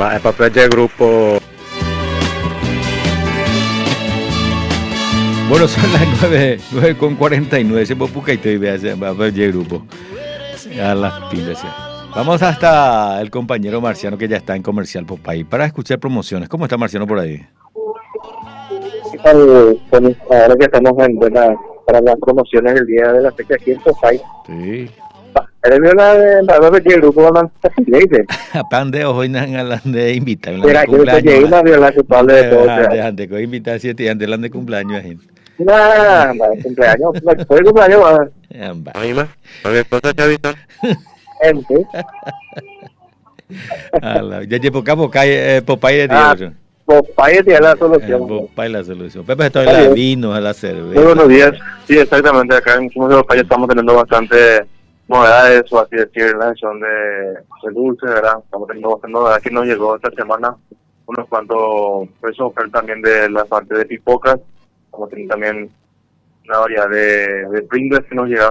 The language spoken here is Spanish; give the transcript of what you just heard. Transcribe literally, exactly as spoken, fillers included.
Va, es papel de grupo. Bueno, son las nueve, nueve con cuarenta y nueve. Se puede y te vea papel de grupo. A las pilas. Vamos hasta el compañero Marciano que ya está en Comercial Popay para escuchar promociones. ¿Cómo está Marciano por ahí? ¿Qué tal? Bueno, ahora que estamos en buena para las promociones del día de la fecha aquí en Popay. Sí. ¿Eres la de la de qué grupo van a hacer? A pan de hoy nan de invitar. Mira, yo te llegué una de la culpable de todo. De antes que invitar siete antes de cumpleaños ahí. Nah, cumpleaños, fue el cumpleaños. A mí más, a mi esposa Chavita. Gente. Ya llevo cabo cae Popay de Dios. Popay tiene la solución. Popay la solución. Pepe está en la vino, a la cerveza. Muy buenos días. Sí, exactamente. Acá en Somos de Popay estamos teniendo bastante novedades, o así decir, la sección de, de dulce, ¿verdad? Estamos teniendo bastante novedades que nos llegó esta semana. Unos cuantos precios ofertas también de la parte de pipocas. Estamos teniendo también una variedad de, de pringles que nos llegaron.